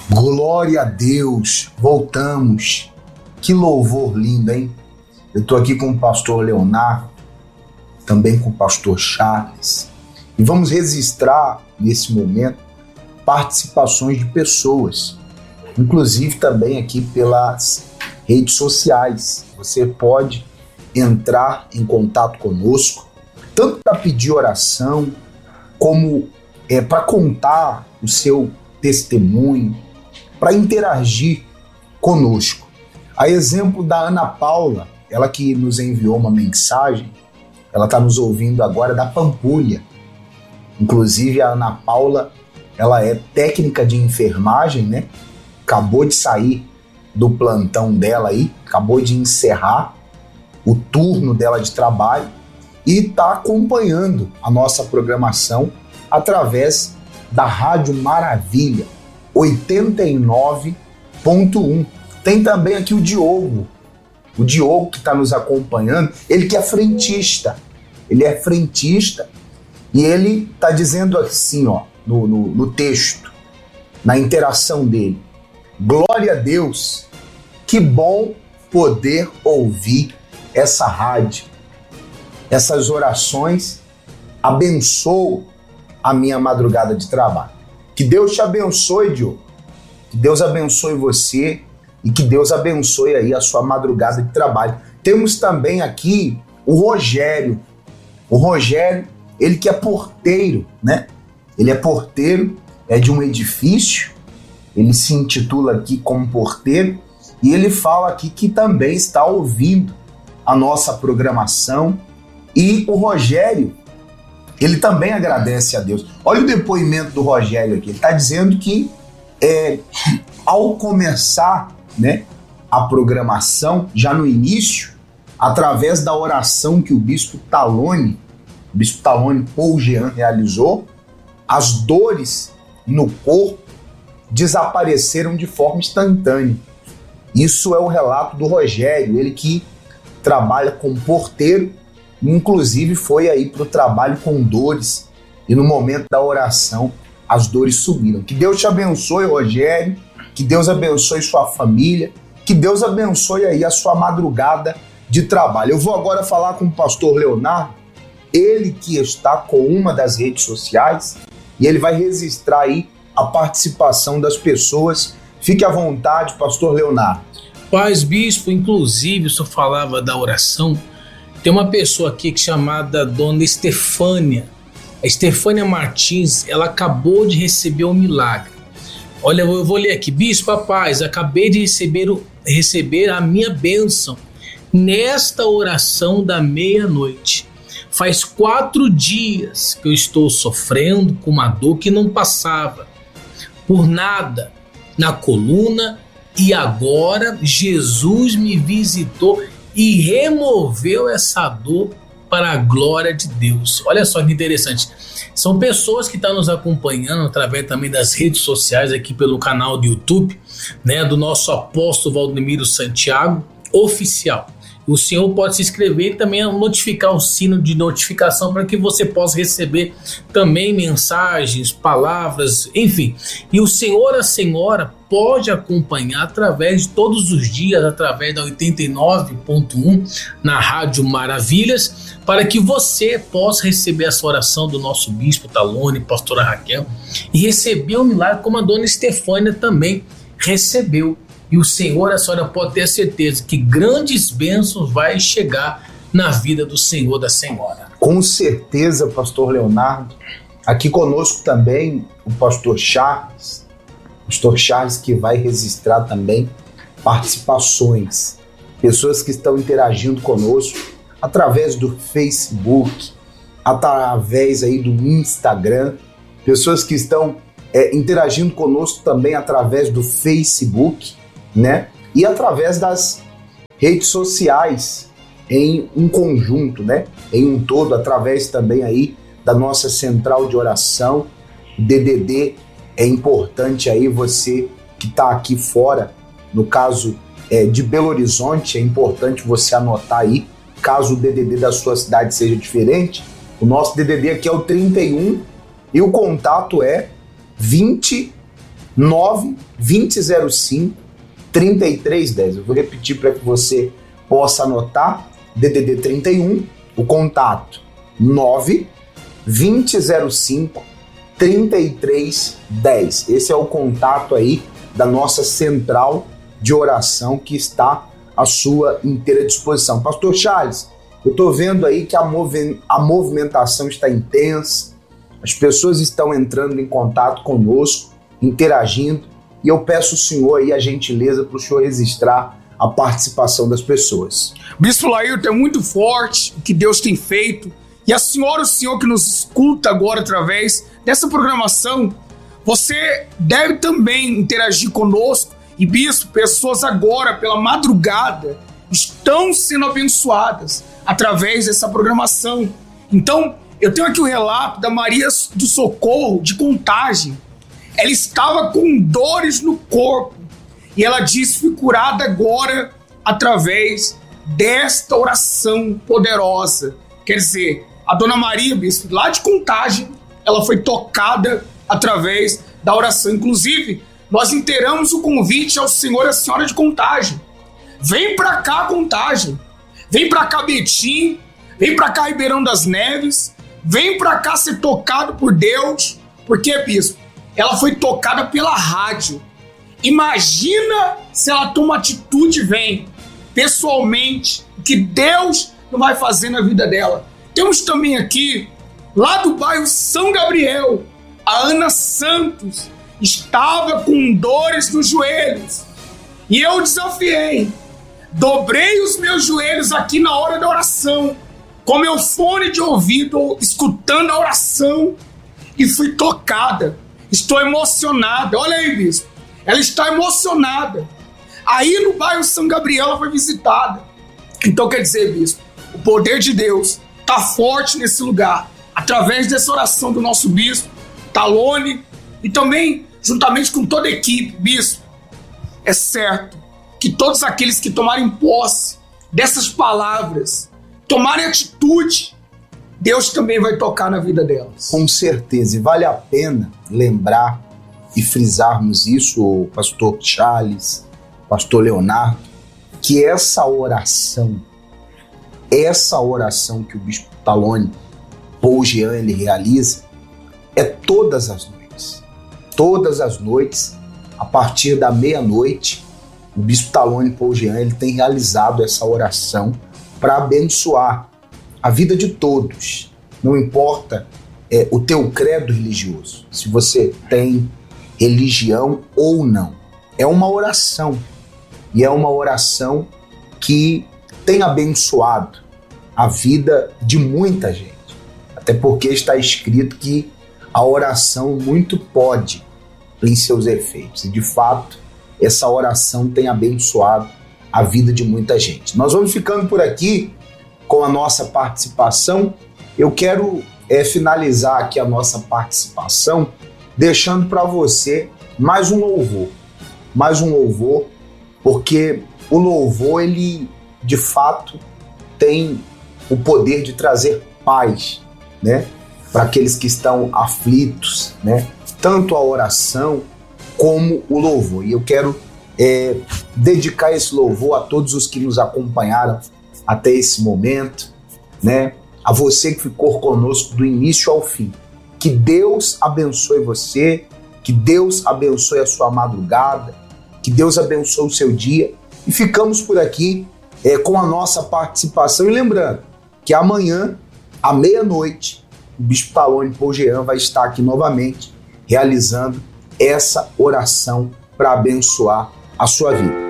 Glória a Deus, voltamos. Que louvor lindo, hein? Eu estou aqui com o pastor Leonardo, também com o pastor Charles, e vamos registrar nesse momento participações de pessoas, inclusive também aqui pelas redes sociais. Você pode entrar em contato conosco, tanto para pedir oração, como para contar o seu testemunho, para interagir conosco. A exemplo da Ana Paula, ela que nos enviou uma mensagem, ela está nos ouvindo agora da Pampulha. Inclusive a Ana Paula, ela é técnica de enfermagem, né? Acabou de sair do plantão dela aí, acabou de encerrar o turno dela de trabalho e está acompanhando a nossa programação através da Rádio Maravilha 89.1. Tem também aqui o Diogo que está nos acompanhando, ele que é frentista, e ele está dizendo assim, ó, no texto, na interação dele: glória a Deus, que bom poder ouvir essa rádio, essas orações abençoam a minha madrugada de trabalho. Que Deus te abençoe, Diogo, que Deus abençoe você e que Deus abençoe aí a sua madrugada de trabalho. Temos também aqui o Rogério, ele que é porteiro, né? Ele é porteiro, é de um edifício, ele se intitula aqui como porteiro e ele fala aqui que também está ouvindo a nossa programação. E o Rogério, ele também agradece a Deus. Olha o depoimento do Rogério aqui. Ele está dizendo que ao começar, né, a programação, já no início, através da oração que o Bispo Talone Paul Jean realizou, as dores no corpo desapareceram de forma instantânea. Isso é o relato do Rogério, ele que trabalha como porteiro, inclusive foi aí para o trabalho com dores e no momento da oração as dores sumiram. Que Deus te abençoe, Rogério, que Deus abençoe sua família, que Deus abençoe aí a sua madrugada de trabalho. Eu vou agora falar com o pastor Leonardo, ele que está com uma das redes sociais e ele vai registrar aí a participação das pessoas. Fique à vontade, pastor Leonardo. Paz, bispo, inclusive, o senhor falava da oração. Tem uma pessoa aqui chamada Dona Estefânia. A Estefânia Martins, ela acabou de receber um milagre. Olha, eu vou ler aqui. Bispo, a paz, acabei de receber a minha bênção nesta oração da meia-noite. Faz 4 dias que eu estou sofrendo com uma dor que não passava por nada na coluna e agora Jesus me visitou e removeu essa dor para a glória de Deus. Olha só que interessante. São pessoas que estão nos acompanhando através também das redes sociais, aqui pelo canal do YouTube, né, do nosso apóstolo Valdemiro Santiago Oficial. O senhor pode se inscrever e também notificar o sino de notificação para que você possa receber também mensagens, palavras, enfim. E o senhor, a senhora, pode acompanhar através de todos os dias, através da 89.1 na Rádio Maravilhas, para que você possa receber essa oração do nosso Bispo Talone, pastora Raquel, e receber o milagre como a dona Estefânia também recebeu. E o Senhor, a senhora pode ter certeza que grandes bênçãos vai chegar na vida do Senhor, da senhora. Com certeza, pastor Leonardo. Aqui conosco também o pastor Charles que vai registrar também participações, pessoas que estão interagindo conosco através do Facebook, através aí do Instagram, pessoas que estão interagindo conosco também através do Facebook, né? E através das redes sociais em um conjunto, né? Em um todo, através também aí da nossa central de oração, DDD. É importante aí você que está aqui fora, no caso de Belo Horizonte, é importante você anotar aí, caso o DDD da sua cidade seja diferente. O nosso DDD aqui é o 31 e o contato é 20 9-2005-3310. Eu vou repetir para que você possa anotar. DDD 31, o contato 9-2005-3310. Esse é o contato aí da nossa central de oração que está à sua inteira disposição. Pastor Charles, eu estou vendo aí que a movimentação está intensa, as pessoas estão entrando em contato conosco, interagindo, e eu peço ao senhor aí a gentileza para o senhor registrar a participação das pessoas. Bispo Laírton, é muito forte o que Deus tem feito, e a senhora, o senhor que nos escuta agora através dessa programação, você deve também interagir conosco. E bispo, pessoas agora pela madrugada estão sendo abençoadas através dessa programação. Então, eu tenho aqui o relato da Maria do Socorro de Contagem. Ela estava com dores no corpo e ela disse: fui curada agora através desta oração poderosa. Quer dizer, a dona Maria, bispo, lá de Contagem, ela foi tocada através da oração. Inclusive, nós inteiramos o convite ao senhor e à senhora de Contagem. Vem pra cá, Contagem. Vem pra cá, Betim. Vem pra cá, Ribeirão das Neves. Vem pra cá ser tocado por Deus. Por quê, bispo? Ela foi tocada pela rádio. Imagina se ela toma atitude e vem pessoalmente, o que Deus não vai fazer na vida dela. Temos também aqui, lá do bairro São Gabriel, a Ana Santos estava com dores nos joelhos. E eu desafiei. Dobrei os meus joelhos aqui na hora da oração, com meu fone de ouvido, escutando a oração, e fui tocada. Estou emocionada. Olha aí, bispo. Ela está emocionada. Aí no bairro São Gabriel ela foi visitada. Então quer dizer, bispo, o poder de Deus está forte nesse lugar, através dessa oração do nosso bispo, Talone, e também juntamente com toda a equipe. Bispo, é certo que todos aqueles que tomarem posse dessas palavras, tomarem atitude, Deus também vai tocar na vida delas. Com certeza, e vale a pena lembrar e frisarmos isso, o pastor Charles, pastor Leonardo, que essa oração que o bispo Talone Paul Jean ele realiza, é todas as noites. Todas as noites, a partir da meia-noite, o bispo Talone Paul Jean ele tem realizado essa oração para abençoar a vida de todos. Não importa o teu credo religioso, se você tem religião ou não. É uma oração. E é uma oração que tem abençoado a vida de muita gente. Até porque está escrito que a oração muito pode em seus efeitos. E de fato, essa oração tem abençoado a vida de muita gente. Nós vamos ficando por aqui com a nossa participação. Eu quero finalizar aqui a nossa participação deixando para você mais um louvor, porque o louvor, ele de fato tem o poder de trazer paz, né, para aqueles que estão aflitos, né, tanto a oração como o louvor. E eu quero dedicar esse louvor a todos os que nos acompanharam até esse momento, né, a você que ficou conosco do início ao fim. Que Deus abençoe você, que Deus abençoe a sua madrugada, que Deus abençoe o seu dia. E ficamos por aqui com a nossa participação. E lembrando que amanhã, à meia-noite, o bispo Talone Paul Jean vai estar aqui novamente realizando essa oração para abençoar a sua vida.